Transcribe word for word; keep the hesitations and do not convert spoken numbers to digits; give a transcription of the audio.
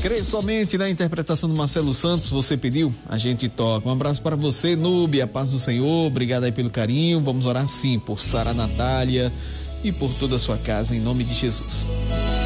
Crê somente na interpretação do Marcelo Santos, você pediu, a gente toca. Um abraço para você, Núbia, a paz do Senhor, obrigado aí pelo carinho. Vamos orar sim por Sara Natália e por toda a sua casa, em nome de Jesus.